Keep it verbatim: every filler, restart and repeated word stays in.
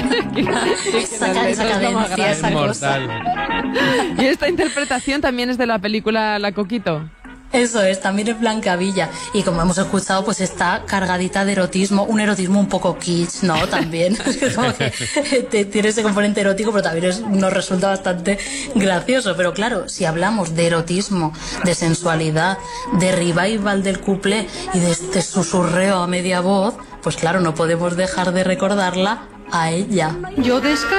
Saca esa cadencia, esa cosa. Y esta interpretación también es de la película La Coquito. Eso es, también es Blancavilla. Y como hemos escuchado, pues está cargadita de erotismo, un erotismo un poco kitsch, ¿no? También. Es como que te, tiene ese componente erótico, pero también es, nos resulta bastante gracioso. Pero claro, si hablamos de erotismo, de sensualidad, de revival del cuplé y de este susurreo a media voz, pues claro, no podemos dejar de recordarla a ella. Yo descargo